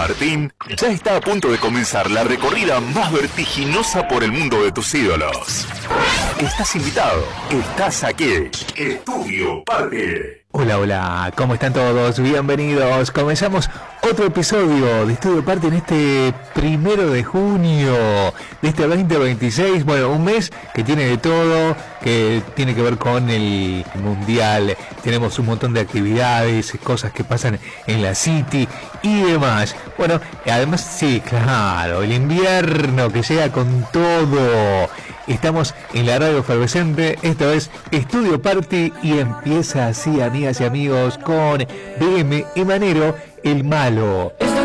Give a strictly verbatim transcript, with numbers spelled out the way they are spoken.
Martín, ya está a punto de comenzar la recorrida más vertiginosa por el mundo de tus ídolos. Estás invitado, estás aquí. Estudio Party. Hola, hola, ¿cómo están todos? Bienvenidos. Comenzamos otro episodio de Estudio Party en este primero de junio de este veinte veintiséis. Bueno, un mes que tiene de todo, que tiene que ver con el mundial. Tenemos un montón de actividades, cosas que pasan en la City y demás. Bueno, además, sí, claro, el invierno que llega con todo. Estamos en la radio efervescente, esto es Estudio Party y empieza así, amigas y amigos, con B M Emanero, el malo.